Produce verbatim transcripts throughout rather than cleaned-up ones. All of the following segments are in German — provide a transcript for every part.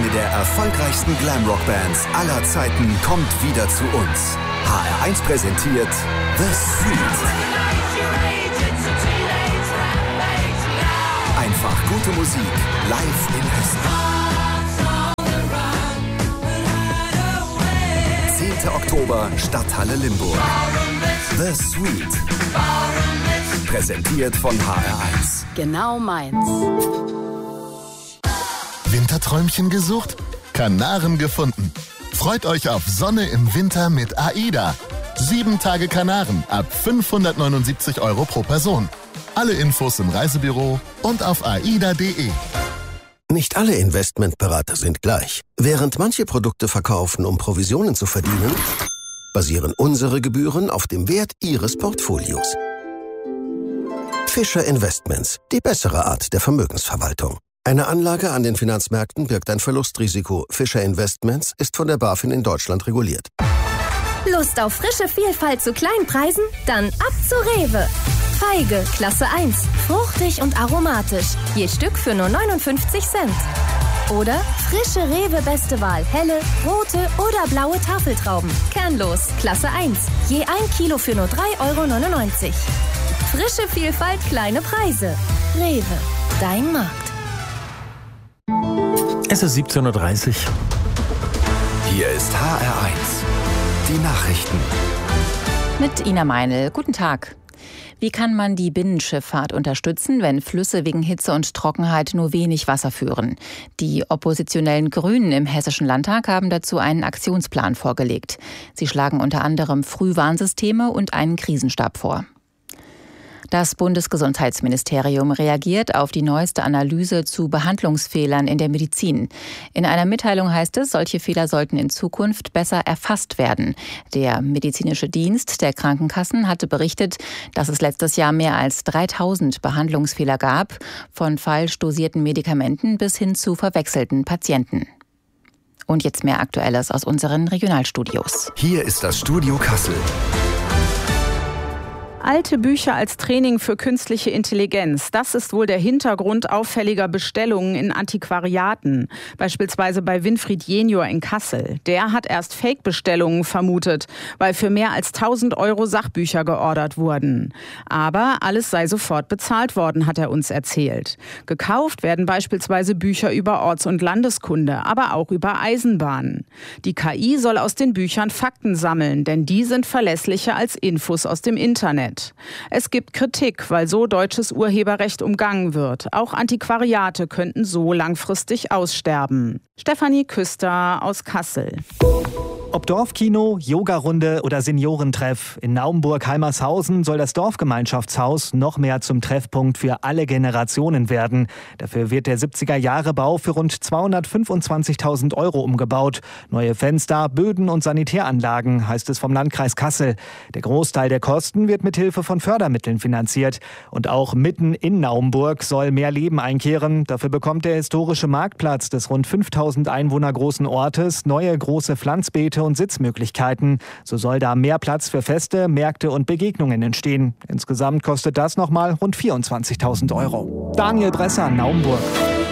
der erfolgreichsten Glamrock-Bands aller Zeiten kommt wieder zu uns. H R eins präsentiert The Street. Einfach gute Musik live in Hessen. zehnter Oktober, Stadthalle Limburg. The Street. Präsentiert von H R eins. Genau meins. Winterträumchen gesucht? Kanaren gefunden. Freut euch auf Sonne im Winter mit AIDA. Sieben Tage Kanaren ab fünfhundertneunundsiebzig Euro pro Person. Alle Infos im Reisebüro und auf aida punkt de. Nicht alle Investmentberater sind gleich. Während manche Produkte verkaufen, um Provisionen zu verdienen, basieren unsere Gebühren auf dem Wert Ihres Portfolios. Fischer Investments, die bessere Art der Vermögensverwaltung. Eine Anlage an den Finanzmärkten birgt ein Verlustrisiko. Fischer Investments ist von der BaFin in Deutschland reguliert. Lust auf frische Vielfalt zu kleinen Preisen? Dann ab zu Rewe. Feige, Klasse eins. Fruchtig und aromatisch. Je Stück für nur neunundfünfzig Cent. Oder frische Rewe Beste Wahl. Helle, rote oder blaue Tafeltrauben. Kernlos, Klasse eins. Je ein Kilo für nur drei Euro neunundneunzig. Frische Vielfalt, kleine Preise. Rewe, dein Markt. Es ist siebzehn Uhr dreißig. Hier ist H R eins. Die Nachrichten. Mit Ina Meinl. Guten Tag. Wie kann man die Binnenschifffahrt unterstützen, wenn Flüsse wegen Hitze und Trockenheit nur wenig Wasser führen? Die oppositionellen Grünen im Hessischen Landtag haben dazu einen Aktionsplan vorgelegt. Sie schlagen unter anderem Frühwarnsysteme und einen Krisenstab vor. Das Bundesgesundheitsministerium reagiert auf die neueste Analyse zu Behandlungsfehlern in der Medizin. In einer Mitteilung heißt es, solche Fehler sollten in Zukunft besser erfasst werden. Der medizinische Dienst der Krankenkassen hatte berichtet, dass es letztes Jahr mehr als dreitausend Behandlungsfehler gab, von falsch dosierten Medikamenten bis hin zu verwechselten Patienten. Und jetzt mehr Aktuelles aus unseren Regionalstudios. Hier ist das Studio Kassel. Alte Bücher als Training für künstliche Intelligenz. Das ist wohl der Hintergrund auffälliger Bestellungen in Antiquariaten. Beispielsweise bei Winfried Jenior in Kassel. Der hat erst Fake-Bestellungen vermutet, weil für mehr als tausend Euro Sachbücher geordert wurden. Aber alles sei sofort bezahlt worden, hat er uns erzählt. Gekauft werden beispielsweise Bücher über Orts- und Landeskunde, aber auch über Eisenbahnen. Die K I soll aus den Büchern Fakten sammeln, denn die sind verlässlicher als Infos aus dem Internet. Es gibt Kritik, weil so deutsches Urheberrecht umgangen wird. Auch Antiquariate könnten so langfristig aussterben. Stefanie Küster aus Kassel. Ob Dorfkino, Yogarunde oder Seniorentreff, in Naumburg-Heimershausen soll das Dorfgemeinschaftshaus noch mehr zum Treffpunkt für alle Generationen werden. Dafür wird der siebziger-Jahre-Bau für rund zweihundertfünfundzwanzigtausend Euro umgebaut. Neue Fenster, Böden und Sanitäranlagen, heißt es vom Landkreis Kassel. Der Großteil der Kosten wird mit Hilfe von Fördermitteln finanziert. Und auch mitten in Naumburg soll mehr Leben einkehren. Dafür bekommt der historische Marktplatz des rund fünftausend Einwohner großen Ortes neue große Pflanzbeete und Sitzmöglichkeiten. So soll da mehr Platz für Feste, Märkte und Begegnungen entstehen. Insgesamt kostet das nochmal rund vierundzwanzigtausend Euro. Daniel Bresser, Naumburg.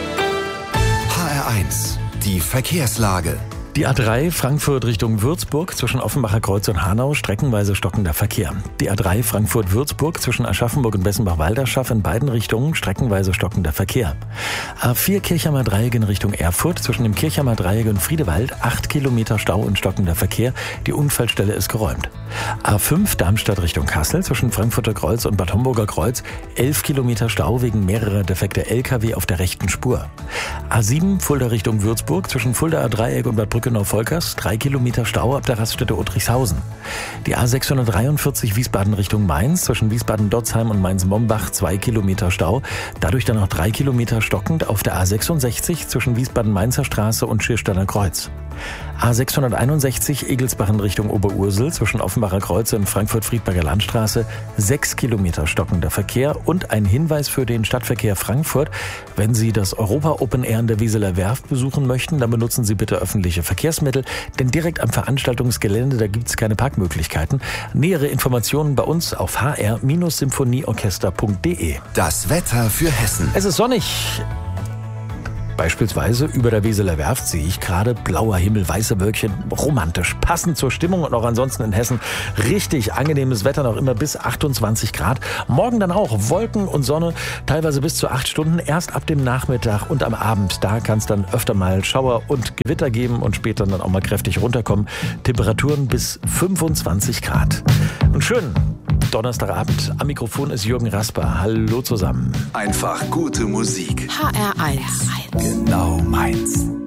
H R eins. Die Verkehrslage. Die A drei Frankfurt Richtung Würzburg zwischen Offenbacher Kreuz und Hanau streckenweise stockender Verkehr. Die A drei Frankfurt-Würzburg zwischen Aschaffenburg und Bessenbach-Walderschaff in beiden Richtungen streckenweise stockender Verkehr. A vier Kirchheimer Dreieck in Richtung Erfurt zwischen dem Kirchheimer Dreieck und Friedewald acht Kilometer Stau und stockender Verkehr. Die Unfallstelle ist geräumt. A fünf Darmstadt Richtung Kassel zwischen Frankfurter Kreuz und Bad Homburger Kreuz elf Kilometer Stau wegen mehrerer defekter L K W auf der rechten Spur. A sieben Fulda Richtung Würzburg zwischen Fuldaer Dreieck und Bad Brückenau-Volkers drei Kilometer Stau ab der Raststätte Uttrichshausen. Die A sechshundertdreiundvierzig Wiesbaden Richtung Mainz zwischen Wiesbaden-Dotzheim und Mainz-Mombach zwei Kilometer Stau. Dadurch dann noch drei Kilometer stockend auf der A sechsundsechzig zwischen Wiesbaden-Mainzer Straße und Schiersteiner Kreuz. A sechshunderteinundsechzig Egelsbach in Richtung Oberursel zwischen Offenbacher Kreuz und Frankfurt-Friedberger Landstraße sechs Kilometer stockender Verkehr und ein Hinweis für den Stadtverkehr Frankfurt. Wenn Sie das Europa Open Air in der Weseler Werft besuchen möchten, dann benutzen Sie bitte öffentliche Verkehrsmittel, denn direkt am Veranstaltungsgelände, da gibt es keine Parkmöglichkeiten. Nähere Informationen bei uns auf h r Symphonieorchester punkt de. Das Wetter für Hessen. Es ist sonnig. Beispielsweise über der Weseler Werft sehe ich gerade blauer Himmel, weiße Wölkchen, romantisch, passend zur Stimmung und auch ansonsten in Hessen richtig angenehmes Wetter, noch immer bis achtundzwanzig Grad. Morgen dann auch Wolken und Sonne, teilweise bis zu acht Stunden, erst ab dem Nachmittag und am Abend. Da kann es dann öfter mal Schauer und Gewitter geben und später dann auch mal kräftig runterkommen. Temperaturen bis fünfundzwanzig Grad. Und schön. Donnerstagabend. Am Mikrofon ist Jürgen Rasper. Hallo zusammen. Einfach gute Musik. H R eins. Genau meins.